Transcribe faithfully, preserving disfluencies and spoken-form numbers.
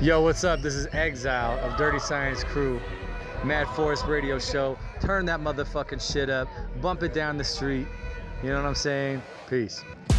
Yo, what's up? This is Exile of Dirty Science Crew. Mad Forest Radio Show. Turn that motherfucking shit up. Bump it down the street. You know what I'm saying? Peace.